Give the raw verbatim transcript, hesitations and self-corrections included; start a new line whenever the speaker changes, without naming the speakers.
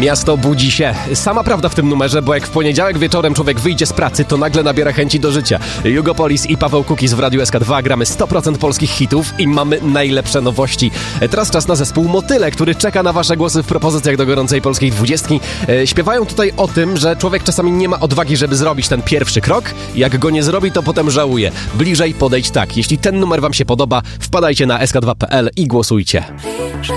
Miasto budzi się. Sama prawda w tym numerze, bo jak w poniedziałek wieczorem człowiek wyjdzie z pracy, to nagle nabiera chęci do życia. Jugopolis i Paweł Kukis w Radiu S K dwa. Gramy sto procent polskich hitów i mamy najlepsze nowości. Teraz czas na zespół Motyle, który czeka na wasze głosy w propozycjach do gorącej polskiej dwudziestki. E, śpiewają tutaj o tym, że człowiek czasami nie ma odwagi, żeby zrobić ten pierwszy krok. Jak go nie zrobi, to potem żałuje. Bliżej podejdź tak. Jeśli ten numer wam się podoba, wpadajcie na S K dwa kropka P L i głosujcie.